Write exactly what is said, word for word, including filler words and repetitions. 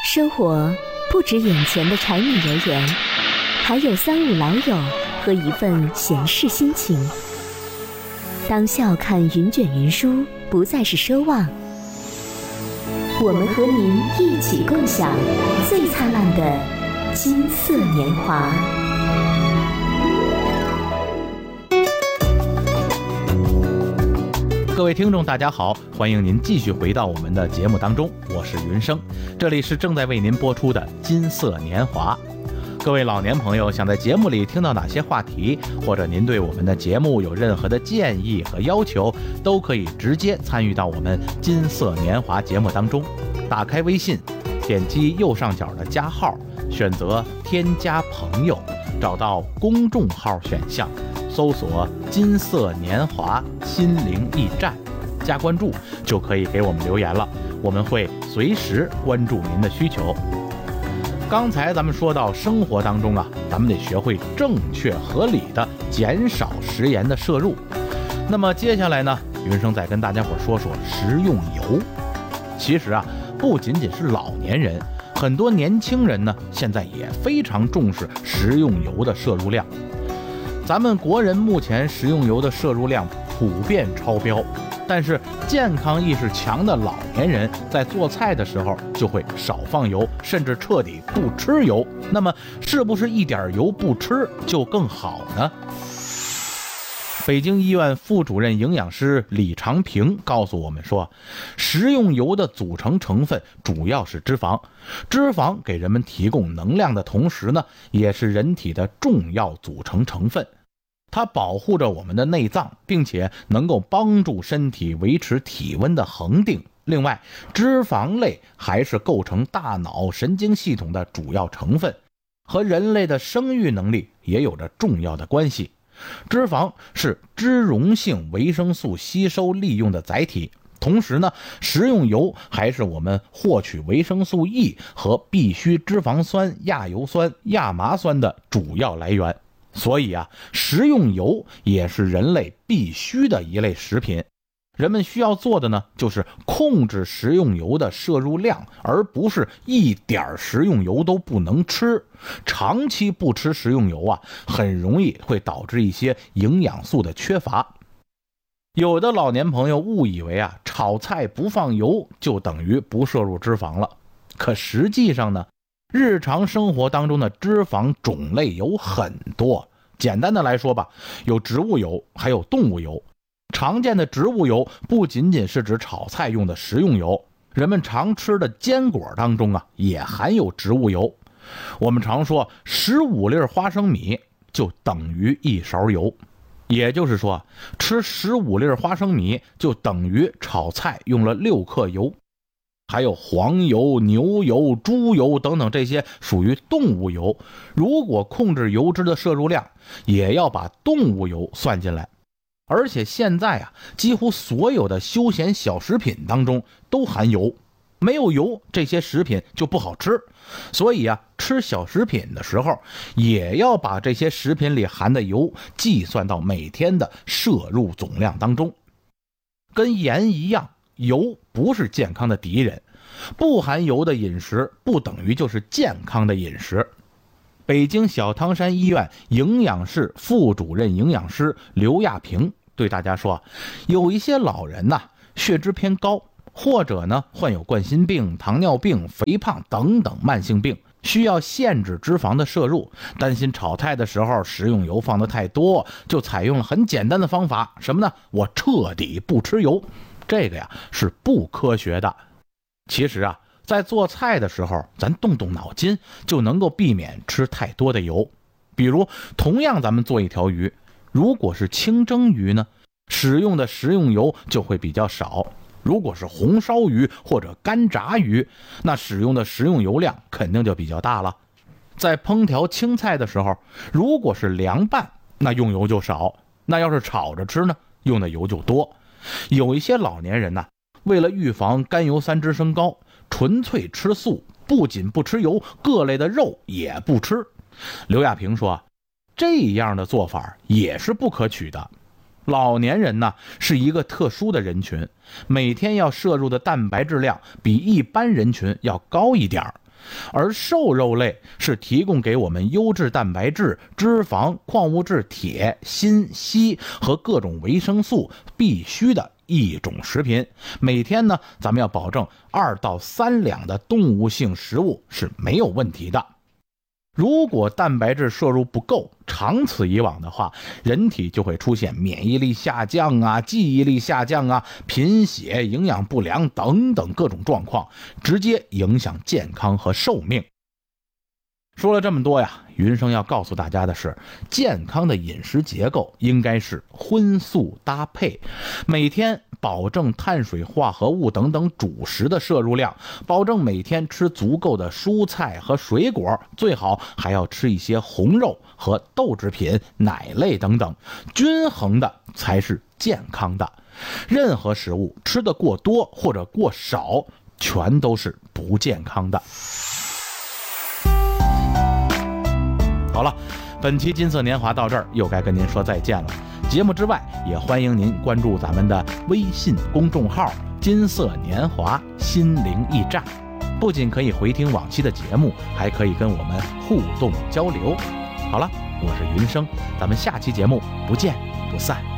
生活不止眼前的柴米油盐，还有三五老友和一份闲适心情。当笑看云卷云舒不再是奢望，我们和您一起共享最灿烂的金色年华。 各位听众大家好，欢迎您继续回到我们的节目当中，我是云生，这里是正在为您播出的金色年华。各位老年朋友想在节目里听到哪些话题，或者您对我们的节目有任何的建议和要求，都可以直接参与到我们金色年华节目当中。打开微信，点击右上角的加号，选择添加朋友，找到公众号选项，搜索金色年华心灵驿站，加关注就可以给我们留言了，我们会随时关注您的需求。刚才咱们说到生活当中啊，咱们得学会正确合理的减少食盐的摄入。那么接下来呢，云生再跟大家伙说说食用油。其实啊，不仅仅是老年人，很多年轻人呢，现在也非常重视食用油的摄入量。咱们国人目前食用油的摄入量普遍超标，但是健康意识强的老年人在做菜的时候就会少放油，甚至彻底不吃油。那么是不是一点油不吃就更好呢？北京医院副主任营养师李长平告诉我们说，食用油的组成成分主要是脂肪，脂肪给人们提供能量的同时呢，也是人体的重要组成成分。它保护着我们的内脏，并且能够帮助身体维持体温的恒定。另外，脂肪类还是构成大脑神经系统的主要成分，和人类的生育能力也有着重要的关系。脂肪是脂溶性维生素吸收利用的载体，同时呢，食用油还是我们获取维生素 E 和必需脂肪酸、亚油酸、亚麻酸的主要来源。所以啊，食用油也是人类必须的一类食品。人们需要做的呢，就是控制食用油的摄入量，而不是一点食用油都不能吃。长期不吃食用油啊，很容易会导致一些营养素的缺乏。有的老年朋友误以为啊，炒菜不放油就等于不摄入脂肪了。可实际上呢，日常生活当中的脂肪种类有很多。简单的来说吧，有植物油，还有动物油。常见的植物油不仅仅是指炒菜用的食用油，人们常吃的坚果当中啊，也含有植物油。我们常说十五粒花生米就等于一勺油，也就是说，吃十五粒花生米就等于炒菜用了六克油。还有黄油、牛油、猪油等等这些属于动物油，如果控制油脂的摄入量，也要把动物油算进来。而且现在啊，几乎所有的休闲小食品当中都含油，没有油，这些食品就不好吃。所以啊，吃小食品的时候，也要把这些食品里含的油计算到每天的摄入总量当中。跟盐一样，油不是健康的敌人，不含油的饮食不等于就是健康的饮食。北京小汤山医院营养室副主任营养师刘亚平对大家说，有一些老人呐、啊，血脂偏高，或者呢患有冠心病、糖尿病、肥胖等等慢性病，需要限制脂肪的摄入，担心炒菜的时候食用油放得太多，就采用了很简单的方法，什么呢？我彻底不吃油。这个呀是不科学的。其实啊，在做菜的时候，咱动动脑筋就能够避免吃太多的油。比如同样咱们做一条鱼，如果是清蒸鱼呢，使用的食用油就会比较少。如果是红烧鱼或者干炸鱼，那使用的食用油量肯定就比较大了。在烹调青菜的时候，如果是凉拌，那用油就少，那要是炒着吃呢，用的油就多。有一些老年人呢、啊，为了预防甘油三酯升高，纯粹吃素，不仅不吃油，各类的肉也不吃。刘亚平说，这样的做法也是不可取的。老年人呢是一个特殊的人群，每天要摄入的蛋白质量比一般人群要高一点， 而瘦肉类是提供给我们优质蛋白质、脂肪、矿物质铁、锌、硒和各种维生素必须的一种食品。每天呢，咱们要保证二到三两的动物性食物是没有问题的。如果蛋白质摄入不够，长此以往的话，人体就会出现免疫力下降啊、记忆力下降啊、贫血、营养不良等等各种状况，直接影响健康和寿命。说了这么多呀，云生要告诉大家的是，健康的饮食结构应该是荤素搭配，每天保证碳水化合物等等主食的摄入量，保证每天吃足够的蔬菜和水果，最好还要吃一些红肉和豆制品、奶类等等，均衡的才是健康的。任何食物吃得过多或者过少，全都是不健康的。好了，本期金色年华到这儿又该跟您说再见了。节目之外，也欢迎您关注咱们的微信公众号金色年华心灵驿站，不仅可以回听往期的节目，还可以跟我们互动交流。好了，我是云生，咱们下期节目不见不散。